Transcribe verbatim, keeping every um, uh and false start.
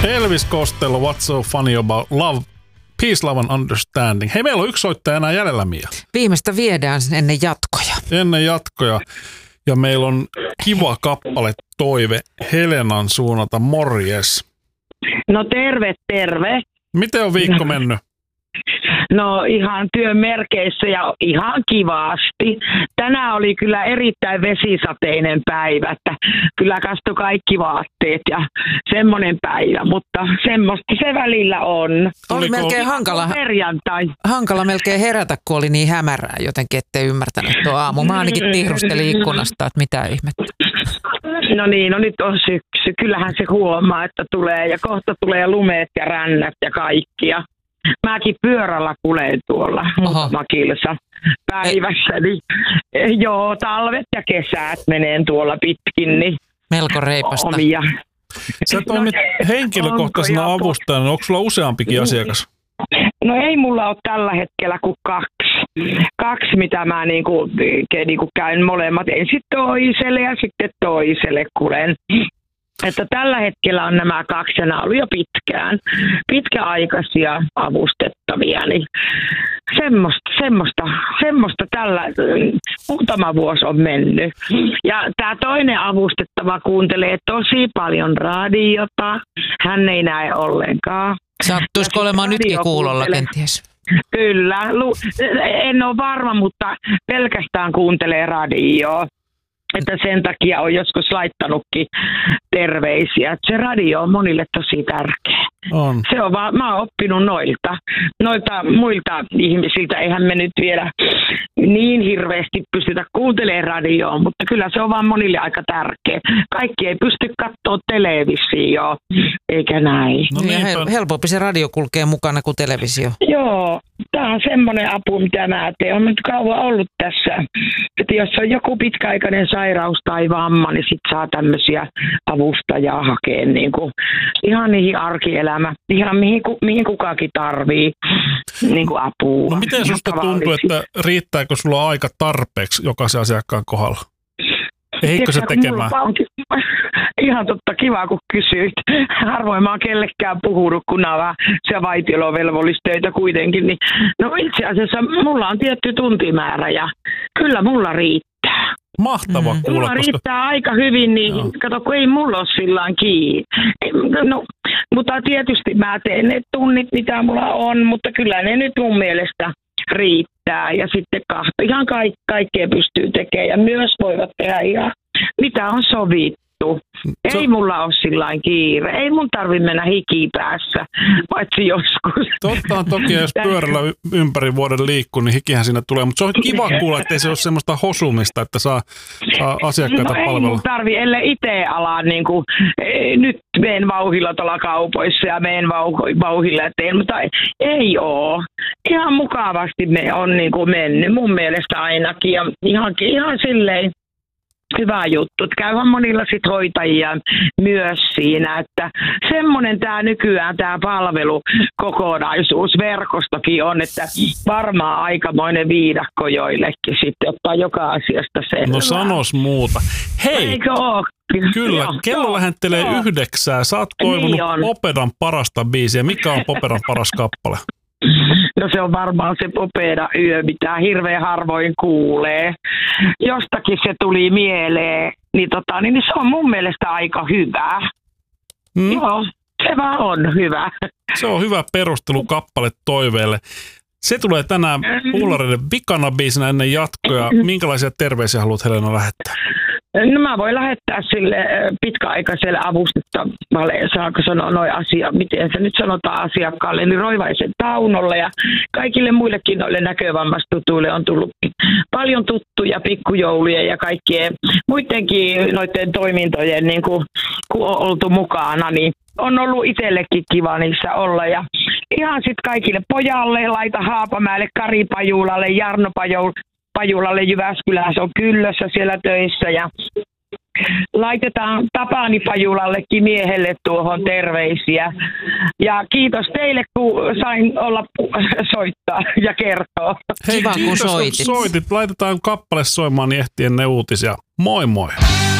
Elvis Costello, What's So Funny About Love, Peace, Love and Understanding. Hei, meillä on yksi soittaja enää jäljellä, Mia. Viimeistä viedään ennen jatkoja. Ennen jatkoja. Ja meillä on kiva kappale toive Helenan suunnata. Morjes. No terve, terve. Miten on viikko mennyt? No ihan työn merkeissä ja ihan kivasti. Tänään oli kyllä erittäin vesisateinen päivä, että kyllä kastoi kaikki vaatteet ja semmoinen päivä, mutta semmoista se välillä on. Oli melkein hankala, perjantai. hankala melkein herätä, kun oli niin hämärää, jotenkin ette ymmärtänyt tuo aamu. Mä ainakin tihrustelin ikkunasta, että mitä ihmettä. No niin, no nyt on syksy. Kyllähän se huomaa, että tulee ja kohta tulee lumeet ja rännät ja kaikkia. Mäkin pyörällä kuleen tuolla muutama kilsa päivässä. Niin, joo, talvet ja kesät menee tuolla pitkin. Niin melko reipasta. Omia. Sä toimit no, henkilökohtaisena avustajana. Onko sulla useampikin asiakas? No ei mulla ole tällä hetkellä kuin kaksi. Kaksi, mitä mä niinku, niinku käyn molemmat. Ensin toiselle ja sitten toiselle kulen. Että tällä hetkellä on nämä kaksi ja nämä on ollut jo pitkään, pitkäaikaisia avustettavia, niin semmoista, semmoista, semmoista tällä muutama vuosi on mennyt. Ja tämä toinen avustettava kuuntelee tosi paljon radiota, hän ei näe ollenkaan. Sattuisiko olemaan nytkin kuulolla kenties? Kyllä, en ole varma, mutta pelkästään kuuntelee radioa. Että sen takia on joskus laittanutkin terveisiä. Se radio on monille tosi tärkeä. On. Se on vaan, mä oon oppinut noilta. Noilta muilta ihmisiltä. Eihän me nyt vielä niin hirveästi pystytä kuuntelemaan radioon, mutta kyllä se on vaan monille aika tärkeä. Kaikki ei pysty katsoa televisioon, eikä näin. No niin, hel- helpompi se radio kulkee mukana kuin televisio. Joo, tämä on semmoinen apu, mitä mä teen. On nyt kauan ollut tässä. Että jos on joku pitkäaikainen sairaus tai vamma, niin sit saa tämmöisiä avustajaa hakea niin kuin, ihan niihin arkielämä, ihan mihin, mihin kukakin tarvii niin kuin apua. No miten susta tuntuu, että riittääkö sulla aika tarpeeksi jokaisen asiakkaan kohdalla? Eikö se tekemään? Ihan totta, kiva kun kysyit. Harvoin mä oon kellekään puhunut, kun nämä vähän se vaitiolovelvollistöitä kuitenkin. Niin, no itse asiassa mulla on tietty tuntimäärä ja kyllä mulla riittää. Mahtava mm. kuulla. Mulla koska... riittää aika hyvin, niin no. Kato, kun ei mulla ole sillään kiinni. No, mutta tietysti mä teen ne tunnit, mitä mulla on, mutta kyllä ne nyt mun mielestä riittää. Ja sitten kahta, ihan kaik, kaikkea pystyy tekemään ja myös voivat tehdä ihan mitä on sovittu. Ei so... mulla ole sillain kiire. Ei mun tarvitse mennä hiki päässä, paitsi joskus. Totta on toki, jos pyörällä ympäri vuoden liikkuu, niin hikihän siinä tulee. Mutta se on kiva kuulla, ettei se ole semmoista hosumista, että saa, saa asiakkaita no palvella. Ei mun tarvi, ellei itse ala, niin kuin, e, nyt menen vauhilla tuolla kaupoissa ja menen vauhilla teen, mutta ei oo. Ihan mukavasti me on niin kuin mennyt, mun mielestä ainakin. Ja ihan, ihan silleen. Hyvä juttu. Käyhän monilla sit hoitajia myös siinä, että semmoinen tämä nykyään tämä palvelukokonaisuus, verkostokin on, että varmaan aikamoinen viidakko joillekin sitten ottaa joka asiasta selvää. No sanos muuta. Hei! Eikö oo? Kyllä, joo, kello joo, lähentelee joo. yhdeksää. Sä oot toivonut niin Popedan parasta biisiä. Mikä on Popedan paras kappale? No se on varmaan se Popeda yö, mitä hirveän harvoin kuulee. Jostakin se tuli mieleen, niin, tota, niin se on mun mielestä aika hyvä. Hmm? Joo, se vaan on hyvä. Se on hyvä perustelu kappale toiveelle. Se tulee tänään Puulareiden vikana biisinä ennen jatkoja. Minkälaisia terveisiä haluat Helena lähettää? No mä voin lähettää sille pitkäaikaiselle avustettavalle, saako sanoa noin asia, miten se nyt sanotaan asiakkaalle, niin Roivaisen Taunolle ja kaikille muillekin noille näkövammastutuille on tullut paljon tuttuja pikkujouluja ja kaikkien muidenkin noiden toimintojen, niin kun, kun on oltu mukana, niin on ollut itsellekin kiva niissä olla ja ihan sitten kaikille pojalle, Laita Haapamäelle, Kari Pajulalle, Jarno Pajulalle, Pajulalle Jyväskylässä on Kyllössä siellä töissä ja laitetaan Tapani Pajulallekin miehelle tuohon terveisiä. Ja kiitos teille, kun sain olla soittaa ja kertoa. Hei, kiva, kun soitit. soitit. Laitetaan kappale soimaan, niin ehtii ennen uutisia. Moi moi!